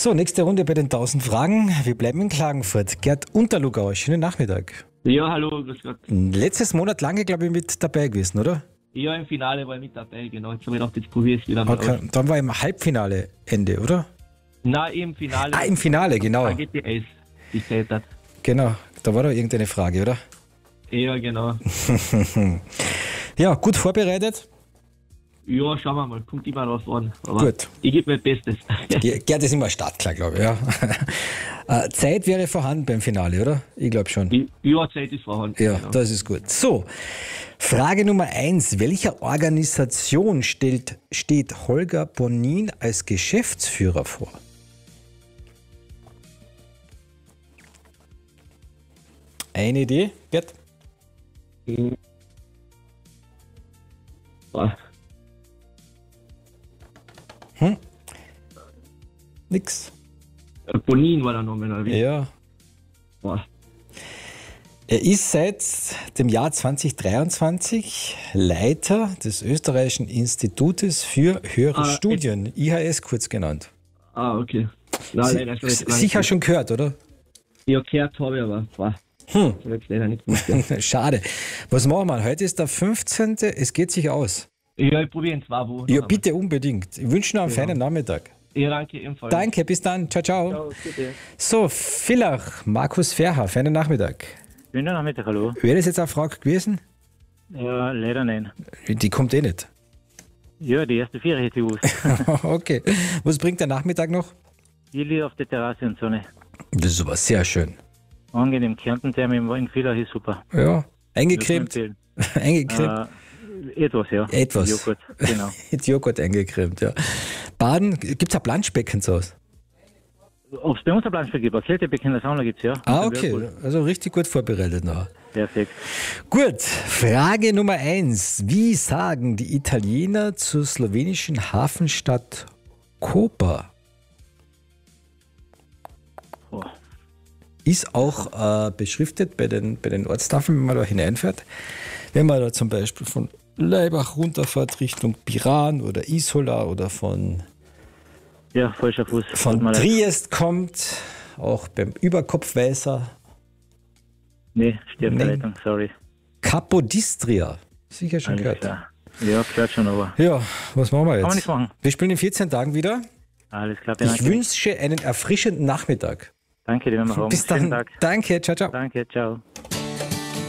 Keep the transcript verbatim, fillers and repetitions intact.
So, nächste Runde bei den tausend Fragen. Wir bleiben in Klagenfurt. Gerd Unterlugau, schönen Nachmittag. Ja, hallo, grüß Gott. Letztes Monat lange, glaube ich, mit dabei gewesen, oder? Ja, im Finale war ich mit dabei, genau. Jetzt habe ich gedacht, jetzt probiere ich es wieder mal Okay, aus. dann war im Halbfinale Ende, oder? Nein, im Finale. Ah, im Finale, genau. G T S, die zählt hat. Genau, da war doch irgendeine Frage, oder? Ja, genau. Ja, gut vorbereitet. Ja, schauen wir mal, kommt immer drauf an. Aber Gut. ich gebe mein Bestes. Ge- Gerd ist immer startklar, glaube ich, ja. Äh, Zeit wäre vorhanden beim Finale, oder? Ich glaube schon. Die- Ja, Zeit ist vorhanden. Ja, genau. das ist gut. So, Frage Nummer eins. Welcher Organisation stellt, steht Holger Bonin als Geschäftsführer vor? Eine Idee, Gerd? Boah. Nix. Bonin war der Name, oder wie? Ja. Boah. Er ist seit dem Jahr zwanzig dreiundzwanzig Leiter des Österreichischen Institutes für höhere Ah, Studien, I H S kurz genannt. Ah, okay. Nein, Sie, leider, das war sicher nicht- schon gehört, oder? Ja, gehört habe ich aber. Boah. Hm. Ich habe jetzt leider nicht gewusst. Ja, Schade. Was machen wir? Heute ist der fünfzehnte Es geht sich aus. Ja, ich probiere in zwei Wochen. Ja, bitte unbedingt. Ich wünsche noch einen Ja. feinen Nachmittag. Ja, danke, ebenfalls. Danke, bis dann. Ciao, ciao. Ciao, bitte. So, Villach, Markus Ferher, feinen Nachmittag. Schönen Nachmittag, hallo. Wäre das jetzt eine Frage gewesen? Ja, leider nein. Die kommt eh nicht. Ja, die erste Vier hätte ich gewusst. Okay. Was bringt der Nachmittag noch? Chili auf der Terrasse und Sonne. Das ist aber sehr schön. Angenehm, Kärntentherm in Villach ist super. Ja, Muss eingecremt. man Eingecremt. empfehlen. Äh, etwas, ja. Etwas. Joghurt, genau. Mit Joghurt eingecremt, ja. Baden, gibt es ein Planschbecken zu Hause? Ob es bei uns ein Planschbecken gibt, ein Kältebecken in der Sauna gibt es, ja. Ah, Ein okay. Whirlpool. Also richtig gut vorbereitet noch. Perfekt. Gut, Frage Nummer eins. Wie sagen die Italiener zur slowenischen Hafenstadt Koper? Oh. Ist auch äh, beschriftet bei den, bei den Ortstafeln, wenn man da hineinfährt. Wenn man da zum Beispiel von Laibach runterfährt Richtung Piran oder Isola oder von, Ja, falscher Fuß. Tut von mir leid. Triest kommt, auch beim Überkopfweißer, Nee, Stirnverleitung, Nee. sorry. Capodistria. Sicher schon Alles gehört. klar. Ja, gehört schon, aber Ja, was machen wir kann man jetzt? nichts machen. Wir spielen in vierzehn Tagen wieder. Alles klar, Ich danke. wünsche einen erfrischenden Nachmittag. Danke, die werden wir haben. Bis Schönen dann. Tag. Danke, ciao, ciao. Danke, ciao.